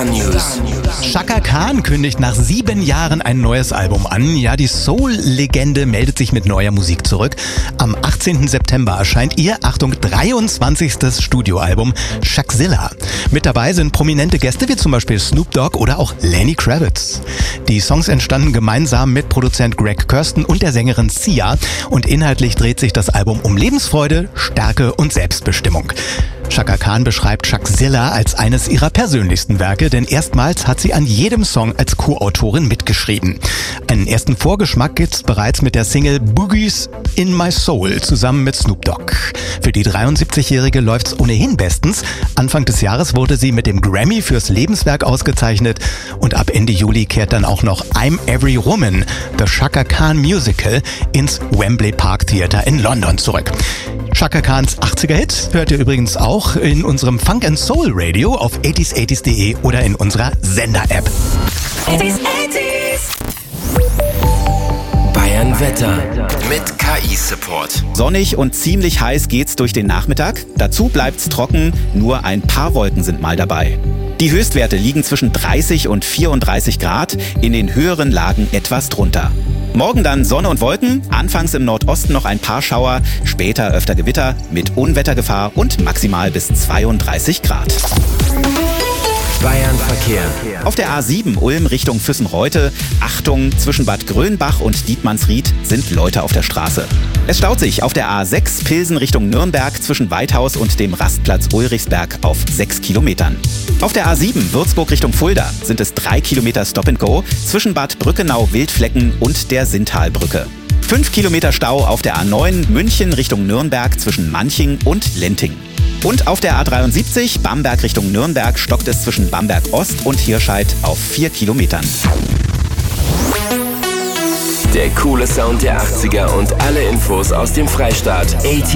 Star News. Chaka Khan kündigt nach 7 Jahren ein neues Album an. Ja, die Soul-Legende meldet sich mit neuer Musik zurück. Am 18. September erscheint ihr, Achtung, 23. Studioalbum Shakzilla. Mit dabei sind prominente Gäste wie zum Beispiel Snoop Dogg oder auch Lenny Kravitz. Die Songs entstanden gemeinsam mit Produzent Greg Kurstin und der Sängerin Sia. Und inhaltlich dreht sich das Album um Lebensfreude, Stärke und Selbstbestimmung. Chaka Khan beschreibt Shakzilla als eines ihrer persönlichsten Werke, denn erstmals hat sie an jedem Song als Co-Autorin mitgeschrieben. Einen ersten Vorgeschmack gibt's bereits mit der Single Boogies in My Soul zusammen mit Snoop Dogg. Für die 73-Jährige läuft's ohnehin bestens. Anfang des Jahres wurde sie mit dem Grammy fürs Lebenswerk ausgezeichnet und ab Ende Juli kehrt dann auch noch I'm Every Woman, The Chaka Khan Musical, ins Wembley Park Theatre in London zurück. Chaka Khans 80er-Hits hört ihr übrigens auch in unserem Funk & Soul Radio auf 80s80s.de oder in unserer Sender-App. 80s. Bayern Wetter mit KI-Support. Sonnig und ziemlich heiß geht's durch den Nachmittag. Dazu bleibt's trocken, nur ein paar Wolken sind mal dabei. Die Höchstwerte liegen zwischen 30 und 34 Grad, in den höheren Lagen etwas drunter. Morgen dann Sonne und Wolken, anfangs im Nordosten noch ein paar Schauer, später öfter Gewitter mit Unwettergefahr und maximal bis 32 Grad. Bayern Verkehr. Auf der A7 Ulm Richtung Füssen-Reute, Achtung, zwischen Bad Grönbach und Dietmannsried sind Leute auf der Straße. Es staut sich auf der A6 Pilsen Richtung Nürnberg zwischen Weithaus und dem Rastplatz Ulrichsberg auf 6 Kilometern. Auf der A7 Würzburg Richtung Fulda sind es 3 Kilometer Stop-and-Go zwischen Bad Brückenau-Wildflecken und der Sinntalbrücke. 5 Kilometer Stau auf der A9 München Richtung Nürnberg zwischen Manching und Lenting. Und auf der A73 Bamberg Richtung Nürnberg stockt es zwischen Bamberg Ost und Hirscheid auf 4 Kilometern. Der coole Sound der 80er und alle Infos aus dem Freistaat.